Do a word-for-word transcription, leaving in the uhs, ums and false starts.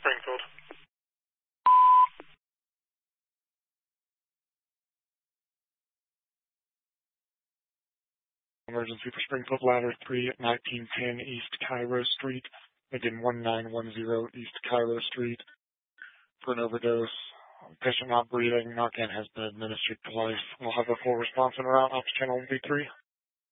Springfield. Emergency for Springfield, ladder three, nineteen ten East Cairo Street. Again, one nine one zero East Cairo Street for an overdose. Patient not breathing. Narcan has been administered to life. We'll have a full response in route. Ops channel V three.